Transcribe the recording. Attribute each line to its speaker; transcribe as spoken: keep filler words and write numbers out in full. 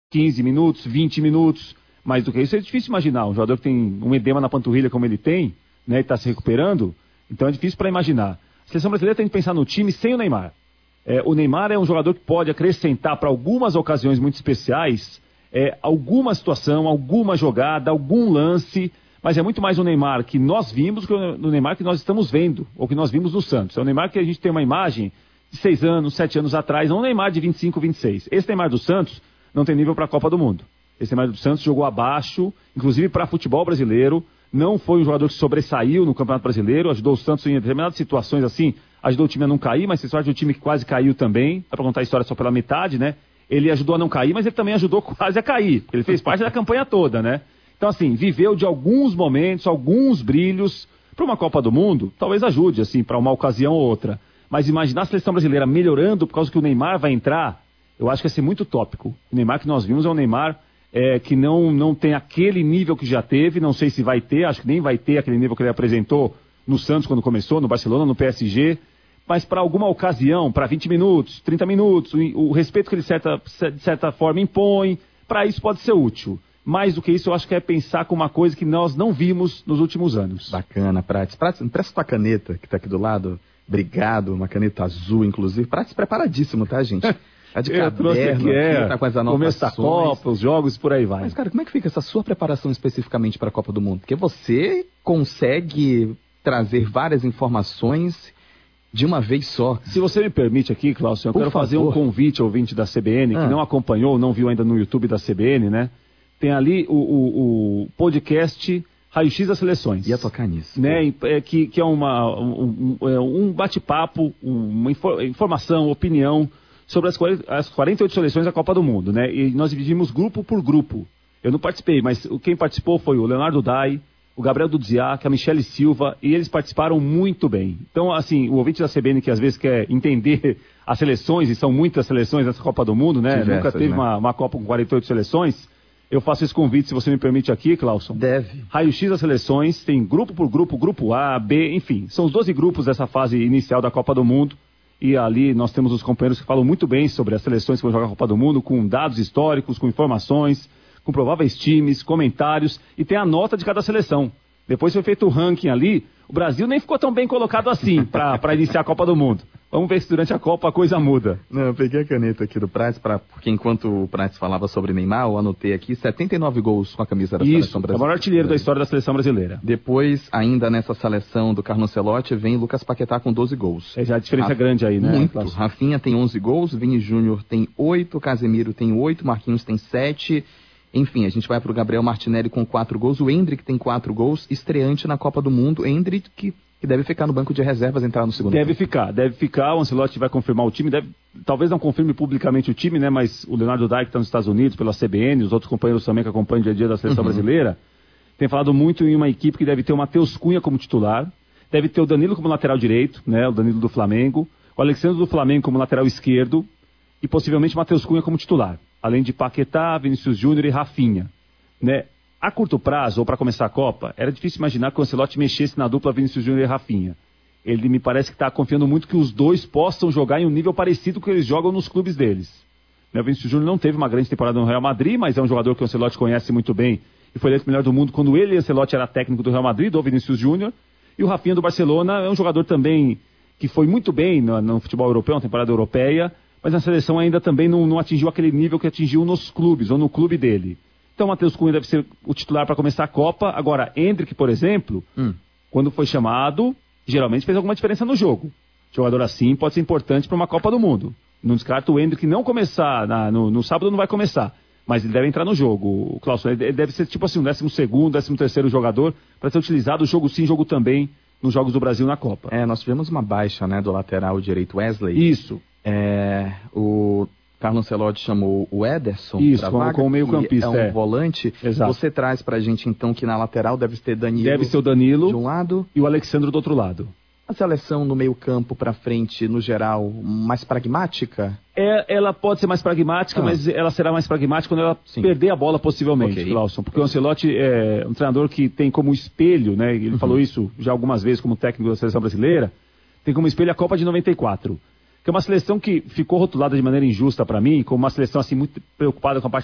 Speaker 1: quinze minutos, vinte minutos. Mais do que isso é difícil imaginar. Um jogador que tem um edema na panturrilha como ele tem, né, e está se recuperando, então é difícil para imaginar. A seleção brasileira tem que pensar no time sem o Neymar. É, o Neymar é um jogador que pode acrescentar para algumas ocasiões muito especiais, é, alguma situação, alguma jogada, algum lance, mas é muito mais o Neymar que nós vimos que o Neymar que nós estamos vendo, ou que nós vimos no Santos. É o Neymar que a gente tem uma imagem de seis anos, sete anos atrás, não o Neymar de vinte e cinco, vinte e seis. Esse Neymar do Santos não tem nível para a Copa do Mundo. Esse Neymar do Santos jogou abaixo, inclusive para futebol brasileiro, não foi um jogador que sobressaiu no Campeonato Brasileiro, ajudou o Santos em determinadas situações assim, ajudou o time a não cair, mas você sorte o time que quase caiu também, dá para contar a história só pela metade, né? Ele ajudou a não cair, mas ele também ajudou quase a cair, ele fez parte da campanha toda, né? Então assim, viveu de alguns momentos, alguns brilhos, para uma Copa do Mundo, talvez ajude, assim, para uma ocasião ou outra, mas imaginar a seleção brasileira melhorando por causa que o Neymar vai entrar, eu acho que vai ser muito tópico. O Neymar que nós vimos é um Neymar É, que não, não tem aquele nível que já teve, não sei se vai ter, acho que nem vai ter aquele nível que ele apresentou no Santos quando começou, no Barcelona, no P S G, mas para alguma ocasião, para vinte minutos, trinta minutos, o, o respeito que ele certa, de certa forma impõe, para isso pode ser útil. Mais do que isso, eu acho que é pensar com uma coisa que nós não vimos nos últimos anos.
Speaker 2: Bacana, Prates. Prates, empresta tua caneta, que está aqui do lado. Obrigado, uma caneta azul, inclusive. Prates preparadíssimo, tá, gente?
Speaker 1: Tá de caderno, é, tá com as anotações, começo da Copa, os jogos, por aí vai.
Speaker 2: Mas, cara, como é que fica essa sua preparação especificamente para a Copa do Mundo? Porque você consegue trazer várias informações de uma vez só.
Speaker 1: Se você me permite aqui, Cláudio, eu por quero favor. fazer um convite ao ouvinte da C B N, ah. que não acompanhou, não viu ainda no YouTube da C B N, né? Tem ali o, o, o podcast Raio-X das Seleções.
Speaker 2: Ia tocar nisso.
Speaker 1: Né? É, que, que é uma, um, um bate-papo, uma informação, opinião sobre as quarenta e oito seleções da Copa do Mundo, né? E nós dividimos grupo por grupo. Eu não participei, mas quem participou foi o Leonardo Dai, o Gabriel Dudziak, a Michele Silva, e eles participaram muito bem. Então, assim, o ouvinte da C B N que às vezes quer entender as seleções, e são muitas seleções nessa Copa do Mundo, né? Diversas, Nunca teve né? uma, uma Copa com quarenta e oito seleções. Eu faço esse convite, se você me permite aqui, Clauson.
Speaker 2: Deve.
Speaker 1: Raio-X das seleções, tem grupo por grupo, grupo A, B, enfim. São os doze grupos dessa fase inicial da Copa do Mundo. E ali nós temos os companheiros que falam muito bem sobre as seleções que vão jogar a Copa do Mundo, com dados históricos, com informações, com prováveis times, comentários, e tem a nota de cada seleção. Depois foi feito o ranking ali, o Brasil nem ficou tão bem colocado assim para iniciar a Copa do Mundo. Vamos ver se durante a Copa a coisa muda.
Speaker 2: Não, eu peguei a caneta aqui do Prates, pra, porque enquanto o Prates falava sobre Neymar, eu anotei aqui setenta e nove gols com a camisa da
Speaker 1: Isso,
Speaker 2: seleção brasileira.
Speaker 1: Isso, é o maior artilheiro da história da seleção brasileira.
Speaker 2: Depois, ainda nessa seleção do Carlo Ancelotti, vem Lucas Paquetá com doze gols.
Speaker 1: É já a diferença Raf... grande aí, né?
Speaker 2: Muito. Claro. Rafinha tem onze gols, Vini Júnior tem oito, Casemiro tem oito, Marquinhos tem sete. Enfim, a gente vai para o Gabriel Martinelli com quatro gols, o Endrick tem quatro gols, estreante na Copa do Mundo, Endrick que... que deve ficar no banco de reservas, entrar no segundo
Speaker 1: Deve
Speaker 2: tempo.
Speaker 1: ficar, deve ficar, o Ancelotti vai confirmar o time, deve, talvez não confirme publicamente o time, né, mas o Leonardo Dai, que está nos Estados Unidos, pela C B N, os outros companheiros também que acompanham o dia a dia da seleção uhum. brasileira, tem falado muito em uma equipe que deve ter o Matheus Cunha como titular, deve ter o Danilo como lateral direito, né, o Danilo do Flamengo, o Alexandre do Flamengo como lateral esquerdo, e possivelmente o Matheus Cunha como titular, além de Paquetá, Vinícius Júnior e Rafinha, né. A curto prazo, ou para começar a Copa, era difícil imaginar que o Ancelotti mexesse na dupla Vinícius Júnior e Rafinha. Ele me parece que está confiando muito que os dois possam jogar em um nível parecido com que eles jogam nos clubes deles. O Vinícius Júnior não teve uma grande temporada no Real Madrid, mas é um jogador que o Ancelotti conhece muito bem e foi eleito o melhor do mundo quando ele e o Ancelotti era técnico do Real Madrid, do Vinícius Júnior. E o Rafinha do Barcelona é um jogador também que foi muito bem no, no futebol europeu, na temporada europeia, mas na seleção ainda também não, não atingiu aquele nível que atingiu nos clubes, ou no clube dele. Então o Matheus Cunha deve ser o titular para começar a Copa. Agora, Endrick, por exemplo, hum. quando foi chamado, geralmente fez alguma diferença no jogo. Jogador assim pode ser importante para uma Copa do Mundo. Não descarta o Endrick não começar, na, no, no sábado não vai começar, mas ele deve entrar no jogo. O Klaus, ele deve ser tipo assim, um décimo segundo, décimo terceiro jogador para ser utilizado jogo sim, jogo também, nos Jogos do Brasil na Copa.
Speaker 2: É, nós tivemos uma baixa, né, do lateral direito Wesley.
Speaker 1: Isso.
Speaker 2: É, o... Carlo Ancelotti chamou o Ederson
Speaker 1: Isso, como, como meio campista.
Speaker 2: É um é. volante.
Speaker 1: Exato.
Speaker 2: Você traz pra gente então que na lateral deve ter Danilo.
Speaker 1: Deve ser o Danilo
Speaker 2: de um lado
Speaker 1: e o Alexandre do outro lado.
Speaker 2: A seleção no meio campo pra frente, no geral, mais pragmática?
Speaker 1: É, ela pode ser mais pragmática, ah. mas ela será mais pragmática quando ela Sim. perder a bola possivelmente, okay. Clauson. Porque o Ancelotti é um treinador que tem como espelho, né? Ele uhum. falou isso já algumas vezes como técnico da seleção brasileira, tem como espelho a Copa de noventa e quatro. Que é uma seleção que ficou rotulada de maneira injusta para mim, como uma seleção assim muito preocupada com a parte